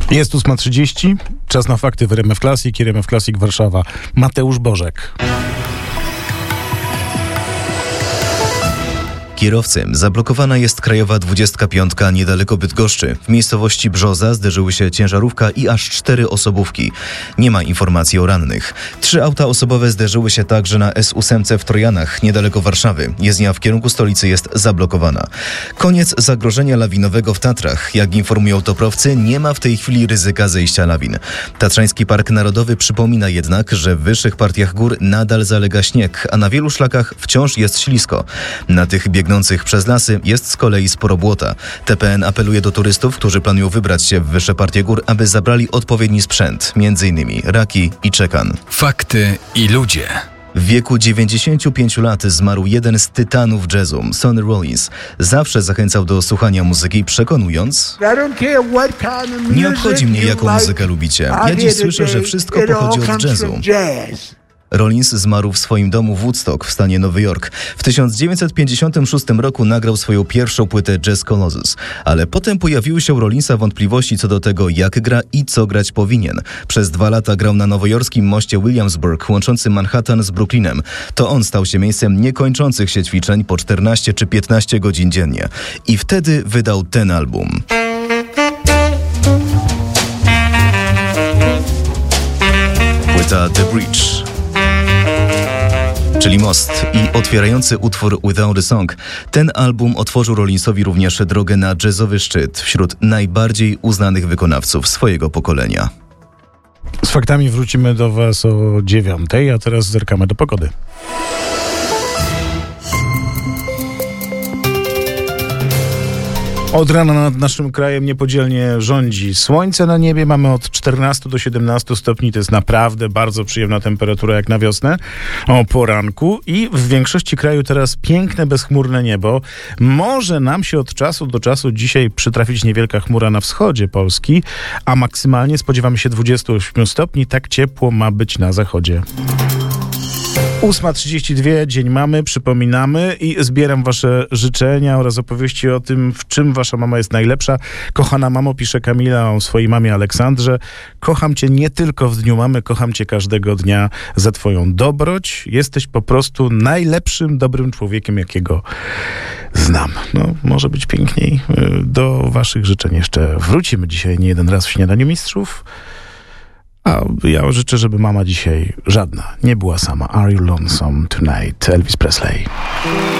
Jest 8:30, czas na fakty w RMF Classic, RMF Classic Warszawa. Mateusz Bożek. Kierowcy, zablokowana jest krajowa 25 niedaleko Bydgoszczy. W miejscowości Brzoza zderzyły się ciężarówka i aż 4 osobówki. Nie ma informacji o rannych. 3 auta osobowe zderzyły się także na S8 w Trojanach, niedaleko Warszawy. Jezdnia w kierunku stolicy jest zablokowana. Koniec zagrożenia lawinowego w Tatrach. Jak informują toprowcy, nie ma w tej chwili ryzyka zejścia lawin. Tatrzański Park Narodowy przypomina jednak, że w wyższych partiach gór nadal zalega śnieg, a na wielu szlakach wciąż jest ślisko. Na tych biegnących przez lasy jest z kolei sporo błota. TPN apeluje do turystów, którzy planują wybrać się w wyższe partie gór, aby zabrali odpowiedni sprzęt, m.in. raki i czekan. Fakty i ludzie. W wieku 95 lat zmarł jeden z tytanów jazzu, Sonny Rollins. Zawsze zachęcał do słuchania muzyki, przekonując: nie obchodzi mnie, jaką muzykę lubicie. Ja dziś słyszę, że wszystko pochodzi od jazzu. Rollins zmarł w swoim domu w Woodstock w stanie Nowy Jork. W 1956 roku nagrał swoją pierwszą płytę Jazz Colossus, ale potem pojawiły się u Rollinsa wątpliwości co do tego, jak gra i co grać powinien. Przez 2 lata grał na nowojorskim moście Williamsburg, łączącym Manhattan z Brooklynem. To on stał się miejscem niekończących się ćwiczeń po 14 czy 15 godzin dziennie. I wtedy wydał ten album. Płyta The Bridge, czyli Most, i otwierający utwór Without a Song. Ten album otworzył Rollinsowi również drogę na jazzowy szczyt wśród najbardziej uznanych wykonawców swojego pokolenia. Z faktami wrócimy do Was o 9:00, a teraz zerkamy do pogody. Od rana nad naszym krajem niepodzielnie rządzi słońce na niebie. Mamy od 14 do 17 stopni. To jest naprawdę bardzo przyjemna temperatura jak na wiosnę o poranku. I w większości kraju teraz piękne, bezchmurne niebo. Może nam się od czasu do czasu dzisiaj przytrafić niewielka chmura na wschodzie Polski, a maksymalnie spodziewamy się 28 stopni. Tak ciepło ma być na zachodzie. 8:32, dzień mamy, przypominamy i zbieram wasze życzenia oraz opowieści o tym, w czym wasza mama jest najlepsza. Kochana mamo, pisze Kamila o swojej mamie Aleksandrze: kocham cię nie tylko w dniu mamy, kocham cię każdego dnia za twoją dobroć. Jesteś po prostu najlepszym, dobrym człowiekiem, jakiego znam. No, może być piękniej. Do waszych życzeń jeszcze wrócimy dzisiaj nie jeden raz w Śniadaniu Mistrzów. A ja życzę, żeby mama dzisiaj żadna nie była sama. Are you lonesome tonight? Elvis Presley.